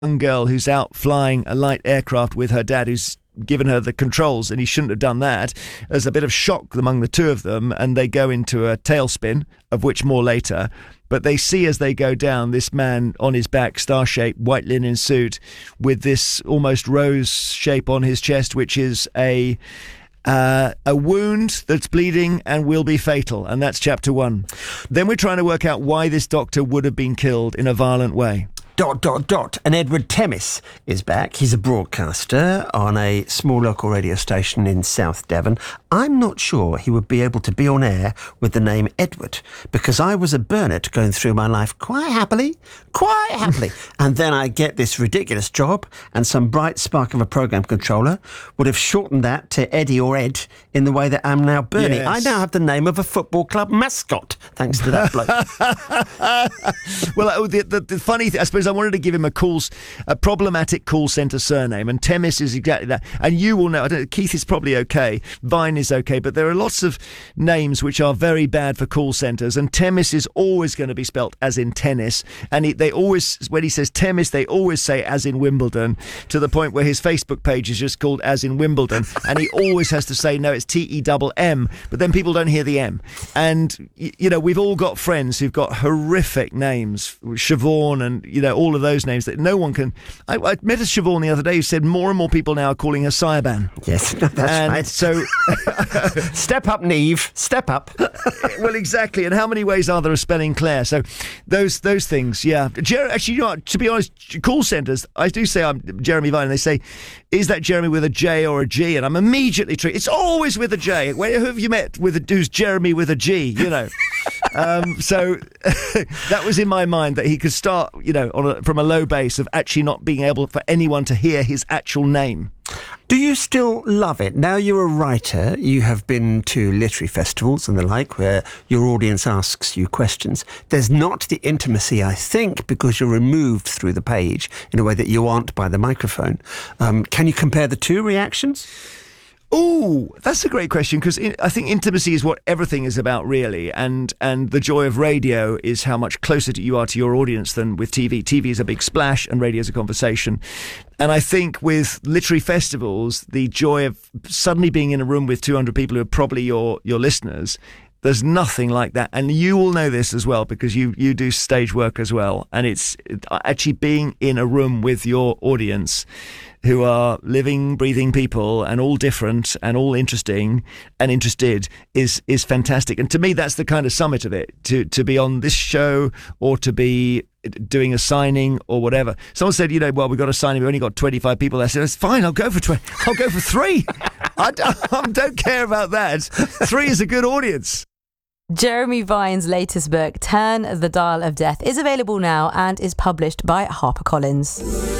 young girl who's out flying a light aircraft with her dad, who's given her the controls, and he shouldn't have done that. There's a bit of shock among the two of them, and they go into a tailspin, of which more later. But they see as they go down this man on his back, star-shaped, white linen suit, with this almost rose shape on his chest, which is a wound that's bleeding and will be fatal. And that's chapter 1. Then we're trying to work out why this doctor would have been killed in a violent way. ... And Edward Temis is back. He's a broadcaster on a small local radio station in South Devon. I'm not sure he would be able to be on air with the name Edward, because I was a Bernard going through my life quite happily. And then I get this ridiculous job, and some bright spark of a programme controller would have shortened that to Eddie or Ed in the way that I'm now Bernie. Yes. I now have the name of a football club mascot, thanks to that bloke. Well, the funny thing, I suppose I wanted to give him a problematic call centre surname, and Temis is exactly that. And you will know, Keith is probably okay, Vine is okay, but there are lots of names which are very bad for call centres, and Temis is always going to be spelt as in tennis, and they always, when he says Temis, they always say as in Wimbledon, to the point where his Facebook page is just called as in Wimbledon, and he always has to say, no, it's TEMM, but then people don't hear the M. And, we've all got friends who've got horrific names, Siobhan and, all of those names that no one can... I met a Siobhan the other day who said more and more people now are calling her Saiban. Yes, that's right. So... Step up, Neve. Step up. Well, exactly. And how many ways are there of spelling Claire? So those things, yeah. Actually, to be honest, call centres, I do say I'm Jeremy Vine, and they say, is that Jeremy with a J or a G? And I'm immediately treated. It's always with a J. Who have you met who's Jeremy with a G? So that was in my mind, that he could start, from a low base of actually not being able for anyone to hear his actual name. Do you still love it? Now you're a writer, you have been to literary festivals and the like, where your audience asks you questions. There's not the intimacy, I think, because you're removed through the page in a way that you aren't by the microphone. Can you compare the two reactions? Oh, that's a great question, because I think intimacy is what everything is about, really, and the joy of radio is how much closer you are to your audience than with TV. TV is a big splash and radio is a conversation. And I think with literary festivals, the joy of suddenly being in a room with 200 people who are probably your listeners, there's nothing like that. And you will know this as well, because you do stage work as well. And it's actually being in a room with your audience, who are living, breathing people, and all different and all interesting and interested, is fantastic. And to me, that's the kind of summit of it, to be on this show or to be doing a signing or whatever. Someone said, well, we've got a signing, we've only got 25 people. I said, it's fine, I'll go for 20. I'll go for 3. I don't care about that. 3 is a good audience. Jeremy Vine's latest book, Turn the Dial of Death, is available now and is published by HarperCollins.